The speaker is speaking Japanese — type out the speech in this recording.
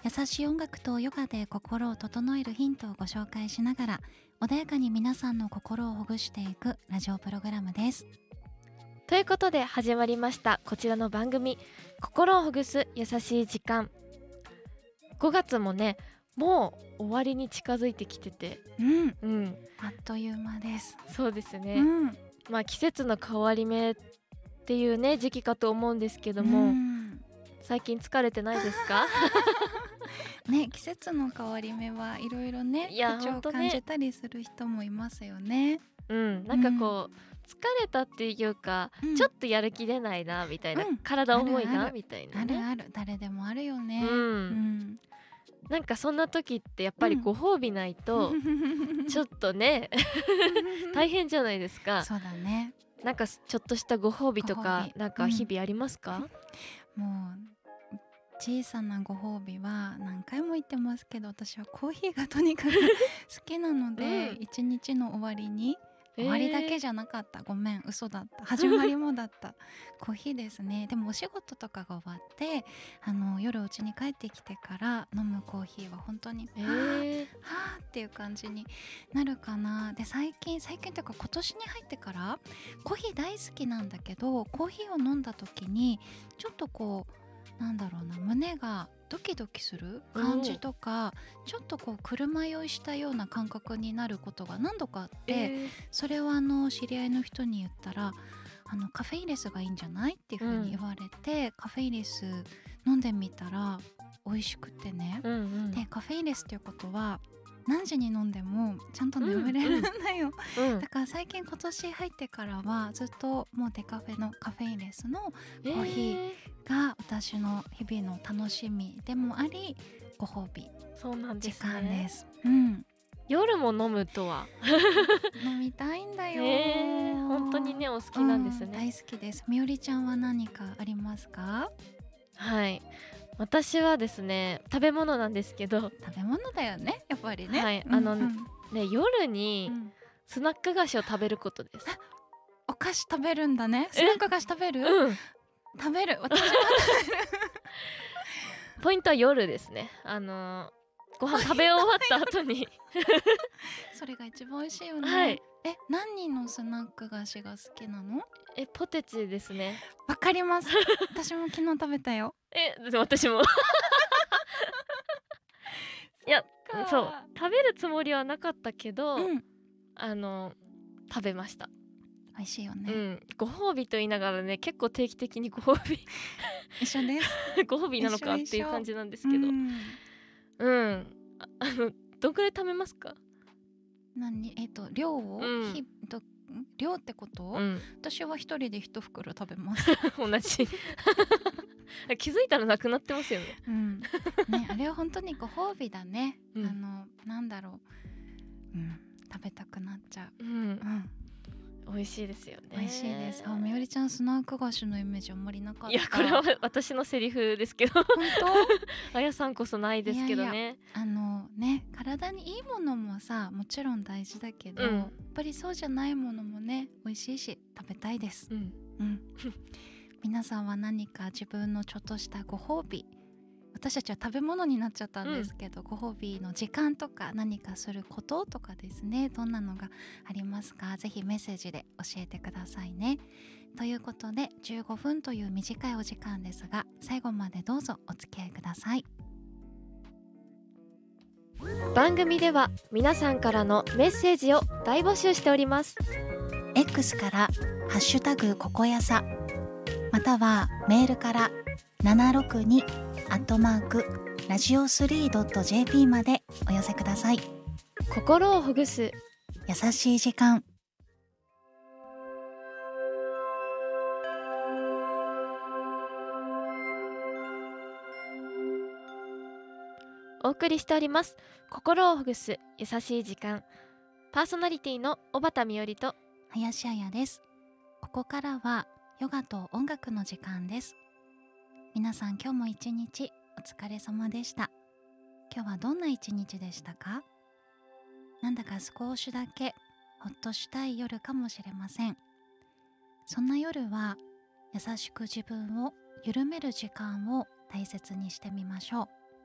優しい音楽とヨガで心を整えるヒントをご紹介しながら、穏やかに皆さんの心をほぐしていくラジオプログラムです。 ということで始まりましたこちらの番組、心をほぐす優しい時間。5月もね、もう終わりに近づいてきてて、 あっという間です。 そうですね、季節の変わり目っていうね時期かと思うんですけども、最近疲れてないですか？ ね、季節の変わり目はいろいろね、不調を感じたりする人もいますよね。 なんかこう、疲れたっていうか、ちょっとやる気出ないなみたいな、体重いなみたいなね、 ある誰でもあるよね。 なんかそんな時ってやっぱりご褒美ないとちょっとね大変じゃないですか。 そうだね。 なんかちょっとしたご褒美とかなんか日々ありますか？ もう小さなご褒美は何回も言ってますけど、私はコーヒーがとにかく好きなので、一日の終わりに、終わりだけじゃなかった、ごめん嘘だった、始まりもだったコーヒーですね。でもお仕事とかが終わって夜お家に帰ってきてから飲むコーヒーは本当にはぁっていう感じになるかな。で最近というか今年に入ってからコーヒー大好きなんだけど、コーヒーを飲んだ時にちょっとこうなんだろうな、胸がドキドキする感じとか、ちょっとこう車酔いしたような感覚になることが何度かあって、それを知り合いの人に言ったら、カフェイレスがいいんじゃないっていう風に言われて、カフェイレス飲んでみたら美味しくてね、でカフェイレスっていうことは何時に飲んでもちゃんと眠れるんだよ、だから最近今年入ってからはずっともうデカフェのカフェインレスのコーヒーが私の日々の楽しみでもあり、ご褒美時間です。 夜も飲むとは飲みたいんだよ。 本当にねお好きなんですね。 大好きです。みおりちゃんは何かありますか？ はい、私はですね、食べ物なんですけど。 食べ物だよね、やっぱりね。 はい、夜にスナック菓子を食べることです。 お菓子食べるんだね。スナック菓子食べる？食べる。私も食べる。 ポイントは夜ですね。ご飯食べ終わった後にそれが一番美味しいよね。何のスナック菓子が好きなの？ ポテチですね。 わかります。私も昨日食べたよ。 私もいや、そう食べるつもりはなかったけど、食べました。 美味しいよね。 ご褒美と言いながらね、結構定期的にご褒美一緒です。 ご褒美なのかっていう感じなんですけど、どんくらい食べますか？ 量を、量ってこと？私は一人で一袋食べます。 同じ気づいたらなくなってますよね。 ね、あれは本当にご褒美だね。なんだろう、食べたくなっちゃう。 美味しいですよね。 美味しいです。みおりちゃんスナック菓子のイメージあんまりなかった。 いや、これは私のセリフですけど。 本当？ あやさんこそないですけどね。 ね、体にいいものもさ、もちろん大事だけど、やっぱりそうじゃないものもね、美味しいし食べたいです。皆さんは何か自分のちょっとしたご褒美、私たちは食べ物になっちゃったんですけど、ご褒美の時間とか何かすることとかですね、どんなのがありますか？ぜひメッセージで教えてくださいね。ということで15分という短いお時間ですが、最後までどうぞお付き合いください。 番組では皆さんからのメッセージを大募集しております。 X からハッシュタグココヤサ、またはメールから762@radio3.jp までお寄せください。 心をほぐす優しい時間。 お送りしております心をほぐす優しい時間。パーソナリティの小畑美織と林彩です。ここからはヨガと音楽の時間です。皆さん今日も一日お疲れ様でした。今日はどんな一日でしたか？なんだか少しだけほっとしたい夜かもしれません。そんな夜は優しく自分を緩める時間を大切にしてみましょう。